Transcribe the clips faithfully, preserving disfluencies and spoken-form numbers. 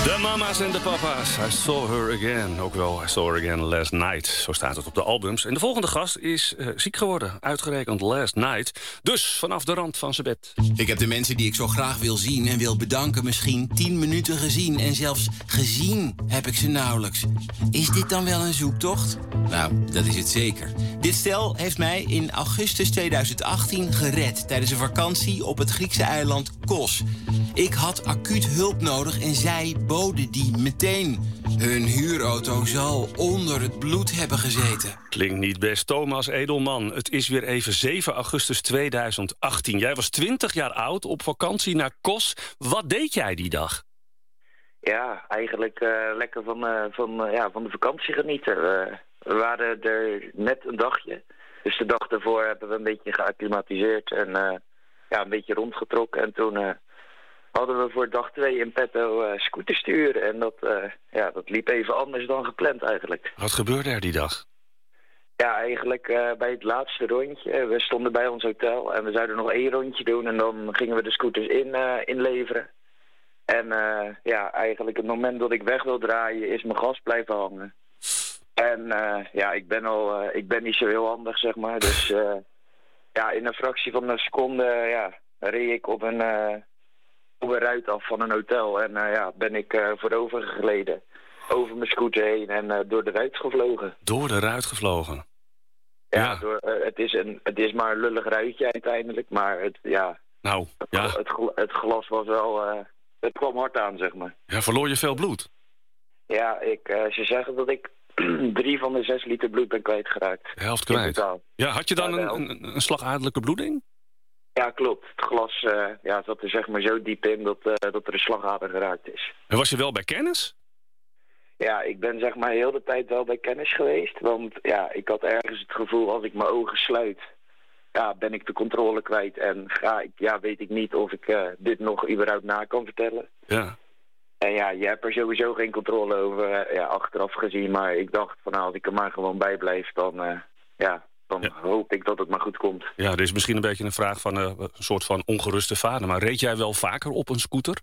De mama's en de papa's. I saw her again. Ook wel I saw her again last night. Zo staat het op de albums. En de volgende gast is uh, ziek geworden. Uitgerekend last night. Dus vanaf de rand van zijn bed. Ik heb de mensen die ik zo graag wil zien en wil bedanken misschien tien minuten gezien. En zelfs gezien heb ik ze nauwelijks. Is dit dan wel een zoektocht? Nou, dat is het zeker. Dit stel heeft mij in augustus tweeduizend achttien gered tijdens een vakantie op het Griekse eiland Kos. Ik had acuut hulp nodig en zij boden die meteen. Hun huurauto zal onder het bloed hebben gezeten. Klinkt niet best. Thomas Edelman, het is weer even zeven augustus tweeduizend achttien. Jij was twintig jaar oud, op vakantie naar Kos. Wat deed jij die dag? Ja, eigenlijk uh, lekker van, uh, van, uh, ja, van de vakantie genieten. Uh, we waren er net een dagje. Dus de dag daarvoor hebben we een beetje geacclimatiseerd en uh, ja, een beetje rondgetrokken. En toen uh, hadden we voor dag twee in petto uh, scooterstuur. En dat, uh, ja, dat liep even anders dan gepland eigenlijk. Wat gebeurde er die dag? Ja, eigenlijk uh, bij het laatste rondje. We stonden bij ons hotel en we zouden nog één rondje doen. En dan gingen we de scooters in, uh, inleveren. En uh, ja, eigenlijk het moment dat ik weg wil draaien is mijn gas blijven hangen. En uh, ja, ik ben al, uh, ik ben niet zo heel handig, zeg maar. Dus uh, ja, in een fractie van een seconde uh, ja, reed ik op een, uh, op een ruit af van een hotel. En uh, ja, ben ik uh, voorover gegleden. Over mijn scooter heen en uh, door de ruit gevlogen. Door de ruit gevlogen? Ja, ja. Door, uh, het, is een, het is maar een lullig ruitje uiteindelijk. Maar het, ja, nou, ja. het, het, het glas was wel... Uh, het kwam hard aan, zeg maar. Ja, verloor je veel bloed? Ja, ik, uh, ze zeggen dat ik drie van de zes liter bloed ben kwijtgeraakt. De helft kwijt? Ja, had je dan ja, een, een, een slagadelijke bloeding? Ja, klopt. Het glas uh, ja, zat er zeg maar zo diep in dat, uh, dat er een slagader geraakt is. En was je wel bij kennis? Ja, ik ben zeg maar heel de tijd wel bij kennis geweest. Want ja, ik had ergens het gevoel als ik mijn ogen sluit... ja, ben ik de controle kwijt en ga ik, ja, weet ik niet of ik uh, dit nog überhaupt na kan vertellen. Ja. En ja, je hebt er sowieso geen controle over, uh, ja, achteraf gezien. Maar ik dacht van nou, als ik er maar gewoon bij blijf, dan, uh, ja, dan ja. hoop ik dat het maar goed komt. Ja, er is misschien een beetje een vraag van uh, een soort van ongeruste vader. Maar reed jij wel vaker op een scooter?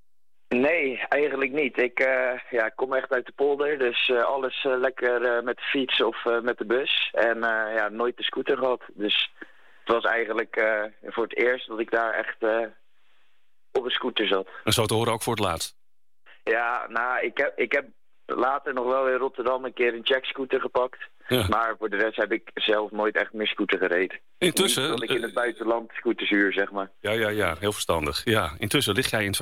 Nee, eigenlijk niet. Ik, uh, ja, ik kom echt uit de polder, dus uh, alles uh, lekker uh, met de fiets of uh, met de bus. En uh, ja, nooit de scooter gehad, dus... Het was eigenlijk uh, voor het eerst dat ik daar echt uh, op een scooter zat. En zo te horen ook voor het laatst? Ja, nou, ik heb, ik heb later nog wel in Rotterdam een keer een checkscooter gepakt. Ja. Maar voor de rest heb ik zelf nooit echt meer scooter gereden. Intussen... Niet dat ik in het buitenland scooters huur, zeg maar. Ja, ja, ja, heel verstandig. Ja, intussen lig jij in het